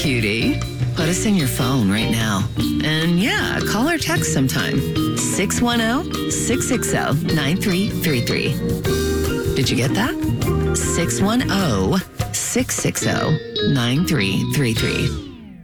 cutie. Put us in your phone right now. And yeah, call or text sometime. 610-660-9333. Did you get that? 610-660-9333.